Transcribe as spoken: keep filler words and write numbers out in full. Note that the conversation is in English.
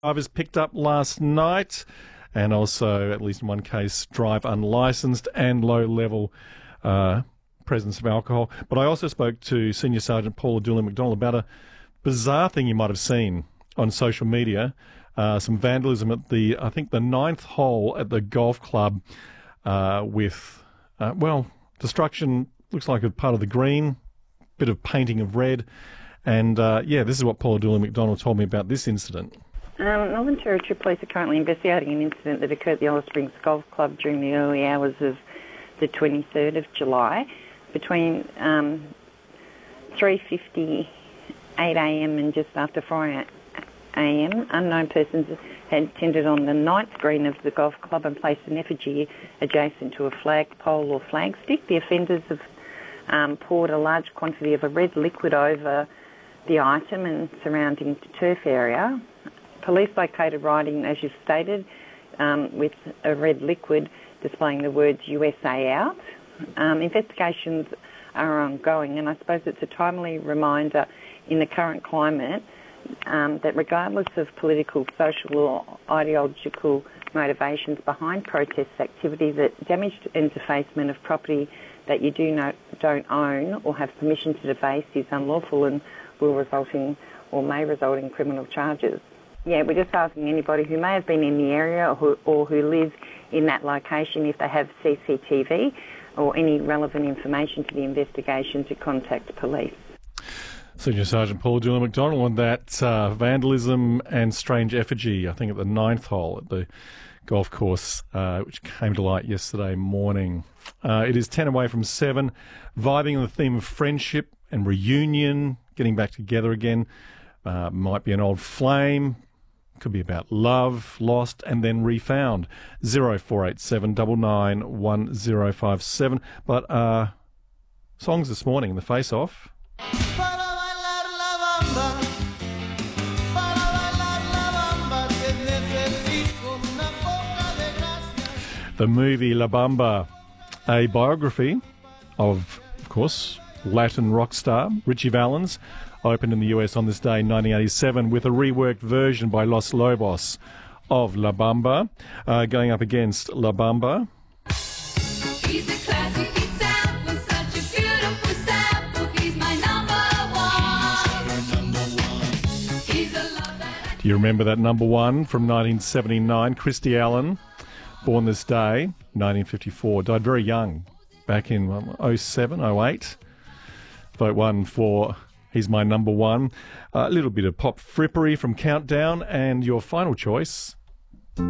Drivers picked up last night, and also, at least in one case, drive unlicensed and low-level uh, presence of alcohol. But I also spoke to Senior Sergeant Paula Dooley-McDonald about a bizarre thing you might have seen on social media, uh, some vandalism at the, I think, the ninth hole at the golf club uh, with, uh, well, destruction, looks like a part of the green, bit of painting of red. And, uh, yeah, this is what Paula Dooley-McDonald told me about this incident. Um, Northern Territory Police are currently investigating an incident that occurred at the Alice Springs Golf Club during the early hours of the twenty-third of July. Between um, three fifty-eight a m and just after four a m, unknown persons had tended on the ninth green of the golf club and placed an effigy adjacent to a flagpole or flagstick. The offenders have um, poured a large quantity of a red liquid over the item and surrounding turf area. Police located writing, as you've stated, um, with a red liquid displaying the words U S A out. Um, investigations are ongoing, and I suppose it's a timely reminder in the current climate um, that regardless of political, social or ideological motivations behind protest activity, that damage and defacement of property that you do not, don't own or have permission to deface is unlawful and will result in or may result in criminal charges. Yeah, we're just asking anybody who may have been in the area or who, or who live in that location, if they have C C T V or any relevant information to the investigation, to contact police. Senior Sergeant Paula Dooley-McDonald on that uh, vandalism and strange effigy, I think at the ninth hole at the golf course, uh, which came to light yesterday morning. Uh, it is ten away from seven, vibing on the theme of friendship and reunion, getting back together again. Uh, might be an old flame. Could be about love, lost and then refound. zero four eight seven nine nine one zero five seven. But uh, songs this morning in the face-off. The movie La Bamba, a biography of, of course, Latin rock star Richie Valens, opened in the U S on this day, nineteen eighty-seven, with a reworked version by Los Lobos of La Bamba, uh, going up against La Bamba. He's a classic example, such a beautiful sample. He's my number one. He's a love that I... Do you remember that number one from nineteen seventy-nine? Christy Allen, born this day, nineteen fifty-four, died very young, back in um, oh seven, oh eight. Vote one for He's My Number One. A uh, little bit of pop frippery from Countdown, and your final choice,